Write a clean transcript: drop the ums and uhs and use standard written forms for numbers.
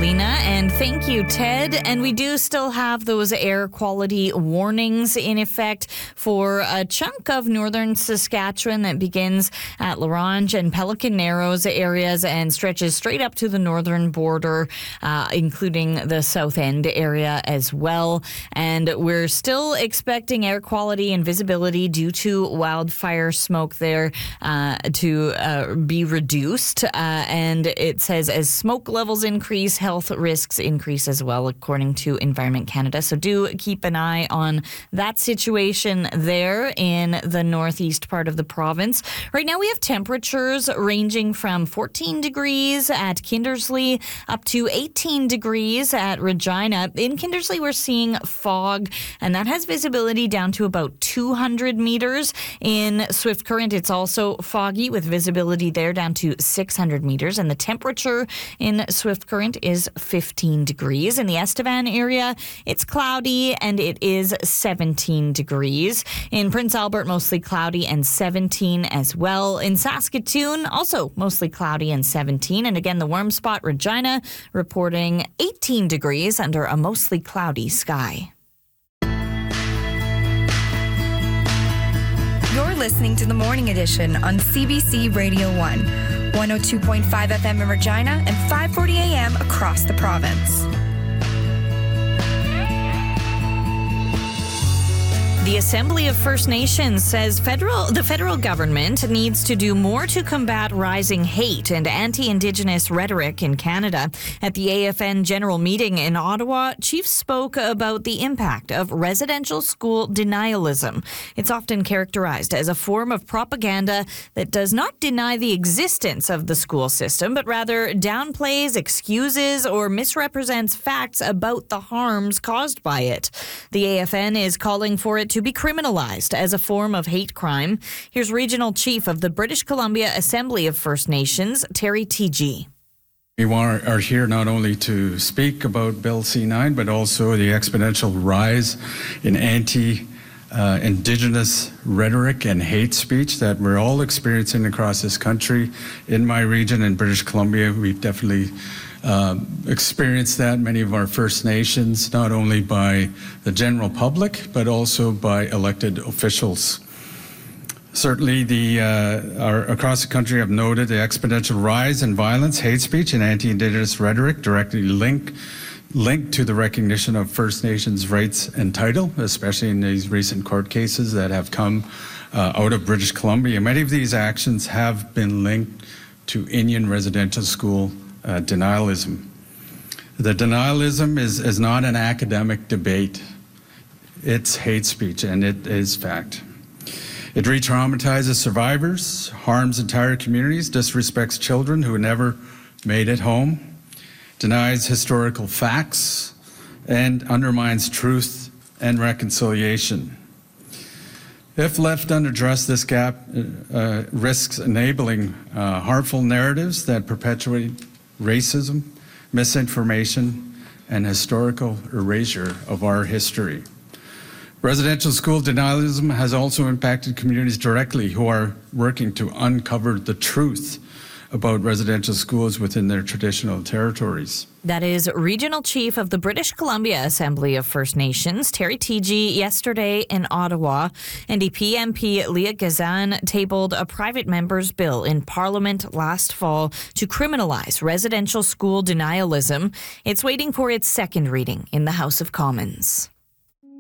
Paulina, and thank you, Ted. And we do still have those air quality warnings in effect for a chunk of northern Saskatchewan that begins at La Ronge and Pelican Narrows areas and stretches straight up to the northern border, including the South End area as well. And we're still expecting air quality and visibility due to wildfire smoke there to be reduced. And it says as smoke levels increase, health risks increase as well, according to Environment Canada. So do keep an eye on that situation there in the northeast part of the province. Right now we have temperatures ranging from 14 degrees at Kindersley up to 18 degrees at Regina. In Kindersley, we're seeing fog, and that has visibility down to about 200 meters. In Swift Current, it's also foggy with visibility there down to 600 meters, and the temperature in Swift Current is 15 degrees. In the Estevan area, it's cloudy and it is 17 degrees. In Prince Albert, mostly cloudy and 17 as well. In Saskatoon, also mostly cloudy and 17. And again, the warm spot, Regina, reporting 18 degrees under a mostly cloudy sky. You're listening to the Morning Edition on CBC Radio 1, 102.5 FM in Regina and 5:40 a.m. across the province. The Assembly of First Nations says the federal government needs to do more to combat rising hate and anti-Indigenous rhetoric in Canada. At the AFN General Meeting in Ottawa, chiefs spoke about the impact of residential school denialism. It's often characterized as a form of propaganda that does not deny the existence of the school system, but rather downplays, excuses, or misrepresents facts about the harms caused by it. The AFN is calling for it to be criminalized as a form of hate crime. Here's Regional Chief of the British Columbia Assembly of First Nations, Terry T.G. We are here not only to speak about Bill C-9, but also the exponential rise in anti-Indigenous rhetoric and hate speech that we're all experiencing across this country. In my region, in British Columbia, we've definitely experienced that. Many of our First Nations, not only by the general public, but also by elected officials. Certainly, across the country have noted the exponential rise in violence, hate speech, and anti-Indigenous rhetoric directly linked to the recognition of First Nations rights and title, especially in these recent court cases that have come out of British Columbia. Many of these actions have been linked to Indian residential school denialism. The denialism is not an academic debate. It's hate speech, and it is fact. It re-traumatizes survivors, harms entire communities, disrespects children who never made it home, denies historical facts, and undermines truth and reconciliation. If left unaddressed, this gap risks enabling harmful narratives that perpetuate racism, misinformation, and historical erasure of our history. Residential school denialism has also impacted communities directly who are working to uncover the truth about residential schools within their traditional territories. That is Regional Chief of the British Columbia Assembly of First Nations, Terry T.G., yesterday in Ottawa. NDP MP Leah Gazan tabled a private member's bill in Parliament last fall to criminalize residential school denialism. It's waiting for its second reading in the House of Commons.